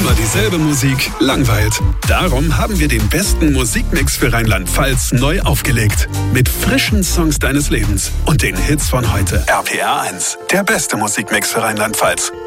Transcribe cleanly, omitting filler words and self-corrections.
Immer dieselbe Musik langweilt. Darum haben wir den besten Musikmix für Rheinland-Pfalz neu aufgelegt. Mit frischen Songs deines Lebens und den Hits von heute. RPR 1, der beste Musikmix für Rheinland-Pfalz.